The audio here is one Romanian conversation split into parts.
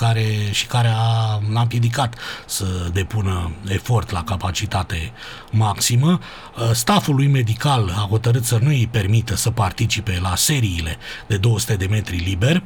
care l-a împiedicat să depună efort la capacitate maximă. Stafful lui medical a hotărât să nu îi permită să participe la seriile de 200 de metri liber.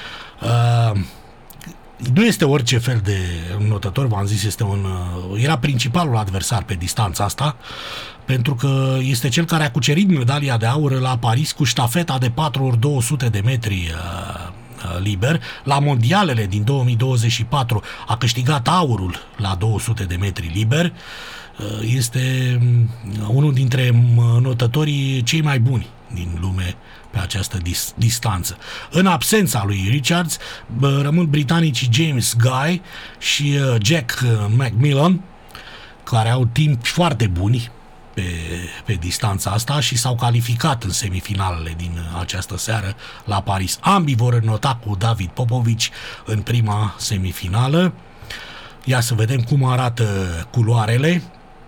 Nu este orice fel de înotător, v-am zis, era principalul adversar pe distanța asta, pentru că este cel care a cucerit medalia de aur la Paris cu ștafeta de 4x200 de metri liber. La mondialele din 2024 a câștigat aurul la 200 de metri liber. Este unul dintre înotătorii cei mai buni din lume pe această distanță. În absența lui Richards rămân britanicii James Guy și Jack McMillan, care au timp foarte buni pe distanța asta și s-au calificat în semifinalele din această seară la Paris. Ambii vor înota cu David Popovici în prima semifinală. Ia să vedem cum arată culoarele.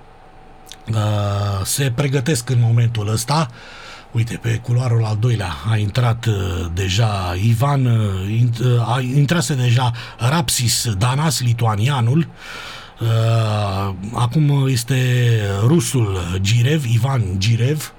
Se pregătesc în momentul ăsta. Uite, pe culoarul al doilea a intrat deja intrase deja Rapsis Danas, lituanianul. Acum este rusul Ivan Girev.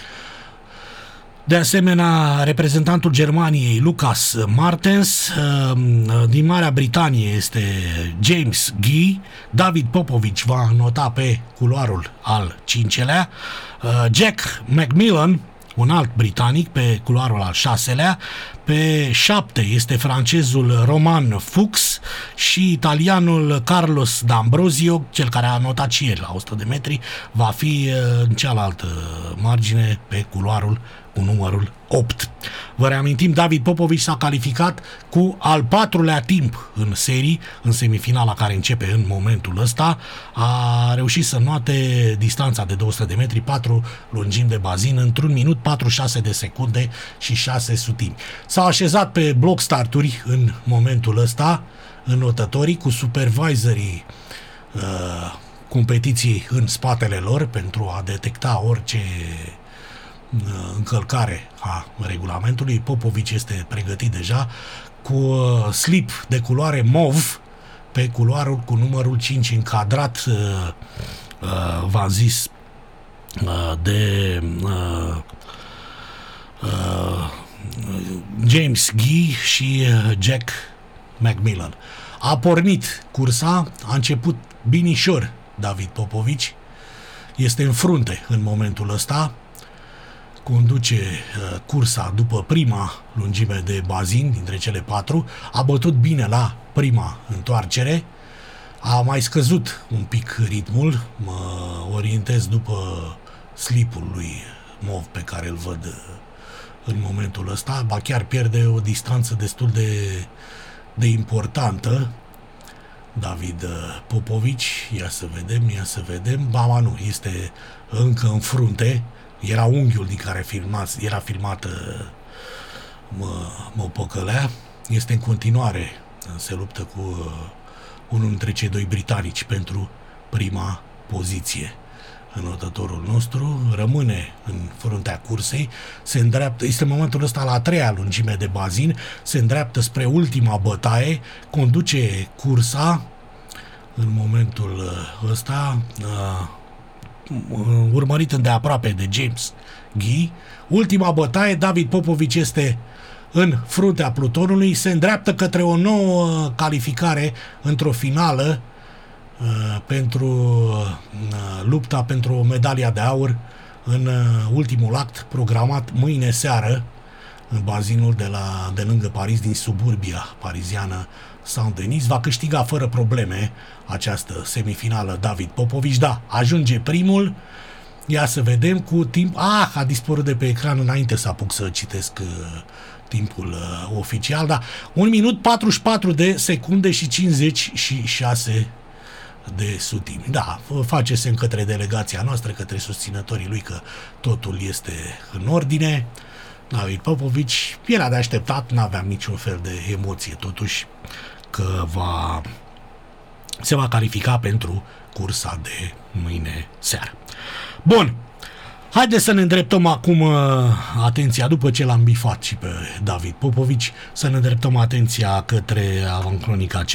De asemenea, reprezentantul Germaniei Lucas Martens. Din Marea Britanie este James Guy. David Popovici va nota pe culoarul al 5-lea. Jack McMillan, un alt britanic, pe culoarul al 6-lea. Pe 7 este francezul Roman Fuchs și italianul Carlos D'Ambrosio, cel care a notat și el la 100 de metri, va fi în cealaltă margine pe culoarul cu numărul 8. Vă reamintim, David Popovici s-a calificat cu al 4-lea timp în serii, în semifinala care începe în momentul ăsta. A reușit să noate distanța de 200 de metri, 4 lungimi de bazin, într-1 minut, 46 de secunde și 6 sutimi. S-au așezat pe bloc starturi în momentul ăsta înotătorii cu supervisorii competiției în spatele lor pentru a detecta orice încălcare a regulamentului. Popovici este pregătit deja cu slip de culoare mov pe culoarul cu numărul 5 încadrat, v-am zis, de James Guy și Jack McMillan. A pornit cursa, a început binișor David Popovici, este în frunte în momentul ăsta, conduce cursa după prima lungime de bazin dintre cele 4, a bătut bine la prima întoarcere, a mai scăzut un pic ritmul, mă orientez după slipul lui mov pe care îl văd în momentul ăsta, ba chiar pierde o distanță destul de importantă David Popovici. Ia să vedem, ba nu, este încă în frunte. Era unghiul din care era filmată, mă păcălea. Este în continuare, se luptă cu unul dintre cei doi britanici pentru prima poziție. Înotătorul nostru rămâne în fruntea cursei, se îndreaptă, este în momentul ăsta la a 3-a lungime de bazin, se îndreaptă spre ultima bătaie, conduce cursa în momentul ăsta, urmărit îndeaproape de James Guy. Ultima bătaie, David Popovici este în fruntea plutonului, se îndreaptă către o nouă calificare într-o finală pentru lupta pentru medalia de aur în ultimul act programat mâine seară în bazinul de lângă Paris, din suburbia pariziană Saint-Denis. Va câștiga fără probleme această semifinală David Popovici. Da, ajunge primul. Ia să vedem cu timp. A dispărut de pe ecran înainte să apuc să citesc timpul oficial. Da, 1 minut 44 de secunde și 56 de sutimi. Da, face semn către delegația noastră, către susținătorii lui că totul este în ordine. David Popovici era de așteptat, n-aveam niciun fel de emoție totuși că se va califica pentru cursa de mâine seară. Bun, haideți să ne îndreptăm acum atenția, după ce l-am bifat și pe David Popovici, să ne îndreptăm atenția către Avancronica